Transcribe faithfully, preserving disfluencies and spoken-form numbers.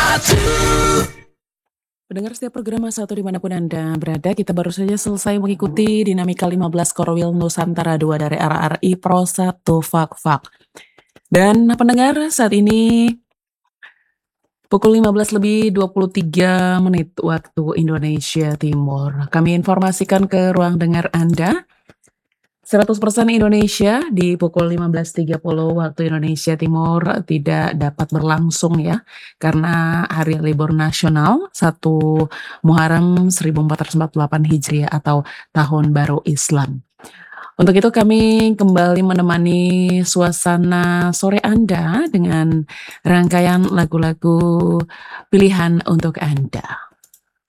Pendengar setiap program Mas satu dimanapun Anda berada, kita baru saja selesai mengikuti Dinamika lima belas Korwil Nusantara dua dari R R I Pro satu Fak Fak. Dan pendengar saat ini pukul lima belas lebih dua puluh tiga menit waktu Indonesia Timur. Kami informasikan ke ruang dengar Anda, seratus persen Indonesia di pukul lima belas tiga puluh waktu Indonesia Timur tidak dapat berlangsung ya, karena hari libur nasional satu Muharram seribu empat ratus empat puluh delapan Hijriah atau Tahun Baru Islam. Untuk itu kami kembali menemani suasana sore Anda dengan rangkaian lagu-lagu pilihan untuk Anda.